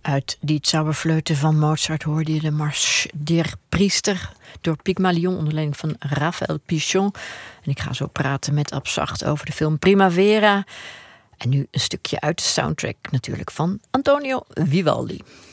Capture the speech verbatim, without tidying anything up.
Uit die Zauberflöte van Mozart hoorde je de Marche der Priester door Pygmalion onder leiding van Raphaël Pichon. En ik ga zo praten met Abzacht over de film Primavera. En nu een stukje uit de soundtrack natuurlijk van Antonio Vivaldi.